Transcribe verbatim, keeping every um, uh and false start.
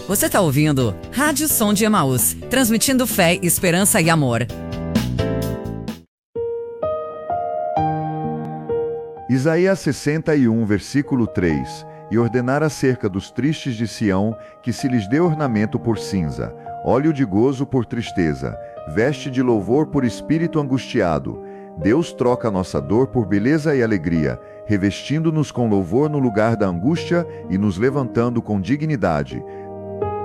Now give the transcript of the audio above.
Você está ouvindo Rádio Som de Emaús, transmitindo fé, esperança e amor. Isaías sessenta e um, versículo três. E ordenar acerca dos tristes de Sião, que se lhes dê ornamento por cinza, óleo de gozo por tristeza, veste de louvor por espírito angustiado. Deus troca nossa dor por beleza e alegria, revestindo-nos com louvor no lugar da angústia e nos levantando com dignidade.